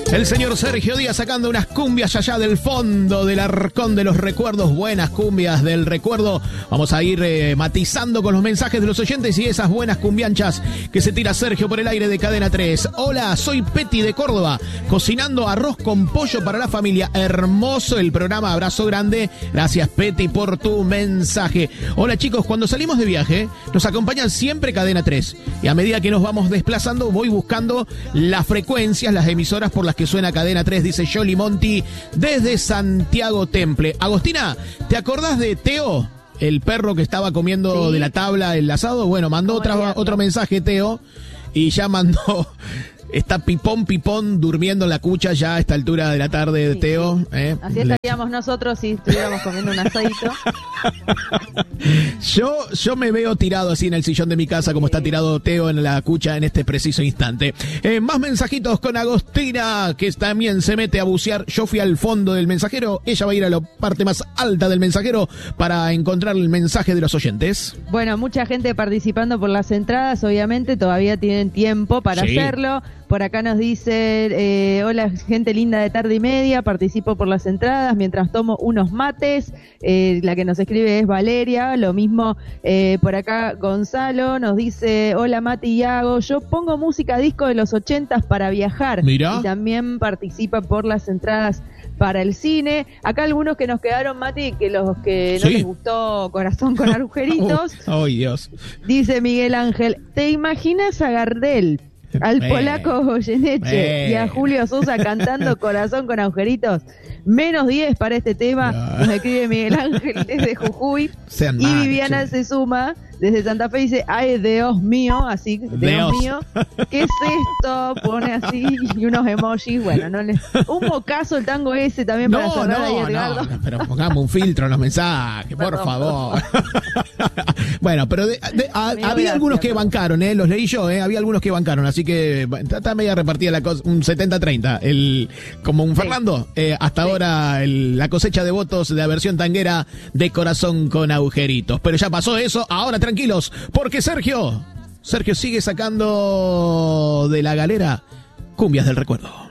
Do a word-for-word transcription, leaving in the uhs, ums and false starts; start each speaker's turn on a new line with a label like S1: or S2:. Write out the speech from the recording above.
S1: El señor Sergio Díaz sacando unas cumbias allá del fondo del arcón de los recuerdos, buenas cumbias del recuerdo. Vamos a ir eh, matizando con los mensajes de los oyentes y esas buenas cumbianchas que se tira Sergio por el aire de Cadena tres. Hola, soy Peti de Córdoba, cocinando arroz con pollo para la familia. Hermoso el programa, abrazo grande. Gracias, Peti, por tu mensaje. Hola, chicos, cuando salimos de viaje nos acompañan siempre Cadena tres. Y a medida que nos vamos desplazando voy buscando las frecuencias, las emisoras por las que suena Cadena tres, dice Jolly Monti desde Santiago Temple. Agostina, ¿te acordás de Teo, el perro que estaba comiendo sí. de la tabla el asado? Bueno, mandó otra, otro mensaje Teo y ya mandó... Está pipón, pipón, durmiendo en la cucha ya a esta altura de la tarde, sí, Teo.
S2: Sí.
S1: ¿eh?
S2: Así estaríamos nosotros si estuviéramos comiendo un asadito.
S1: Yo, yo me veo tirado así en el sillón de mi casa, como está tirado Teo en la cucha en este preciso instante. Eh, más mensajitos con Agostina, que también se mete a bucear. Yo fui al fondo del mensajero, ella va a ir a la parte más alta del mensajero para encontrar el mensaje de los oyentes.
S2: Bueno, mucha gente participando por las entradas, obviamente todavía tienen tiempo para sí. hacerlo. Por acá nos dice, eh, hola gente linda de tarde y media, participo por las entradas mientras tomo unos mates. Eh, la que nos escribe es Valeria, lo mismo eh, por acá Gonzalo nos dice, hola Mati y Iago, yo pongo música disco de los ochentas para viajar.
S1: Mirá.
S2: Y también participa por las entradas para el cine. Acá algunos que nos quedaron, Mati, que los que no sí. les gustó Corazón con agujeritos.
S1: Oh, oh, Dios.
S2: Dice Miguel Ángel, ¿te imaginas a Gardel, al eh, polaco Goyeneche eh. y a Julio Sosa cantando Corazón con agujeritos? Menos diez para este tema, no. Nos escribe Miguel Ángel desde Jujuy. Sean y mal, Viviana che. se suma desde Santa Fe y dice, ay, Dios mío, así, Dios, Dios mío, ¿qué es esto? Pone así y unos emojis, bueno, no les... Un mocazo el tango ese también
S1: no,
S2: para cerrar
S1: no,
S2: ahí, Edgardo.
S1: No, pero pongamos un filtro en los mensajes, por favor. Bueno, pero de, de, a, había gracias, algunos que bancaron, ¿eh? Los leí yo, ¿eh? Había algunos que bancaron, así que está media repartida la cosa, un setenta treinta, el, como un sí. Fernando, eh, hasta sí. ahora el, la cosecha de votos de la versión tanguera de Corazón con agujeritos. Pero ya pasó eso, ahora tranquilos, porque Sergio, Sergio sigue sacando de la galera cumbias del recuerdo.